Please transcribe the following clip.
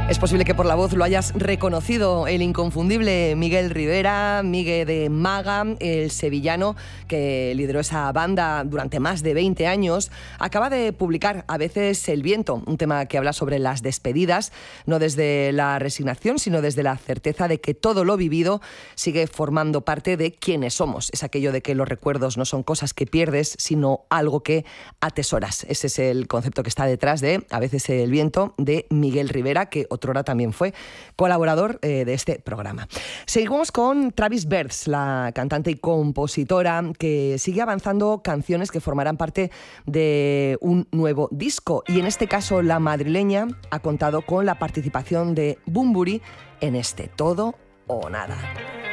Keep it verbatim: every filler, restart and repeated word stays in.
Es posible que por la voz lo hayas reconocido, el inconfundible Miguel Rivera, Migue de Maga, el sevillano que lideró esa banda durante más de veinte años, acaba de publicar A veces el viento, un tema que habla sobre las despedidas, no desde la resignación, sino desde la certeza de que todo lo vivido sigue formando parte de quienes somos. Es aquello de que los recuerdos no son cosas que pierdes, sino algo que atesoras. Ese es el concepto que está detrás de A veces el viento, de Miguel Rivera, que otrora también fue colaborador eh, de este programa. Seguimos con Travis Bertz, la cantante y compositora que sigue avanzando canciones que formarán parte de un nuevo disco, y en este caso la madrileña ha contado con la participación de Bunbury en este Todo o Nada.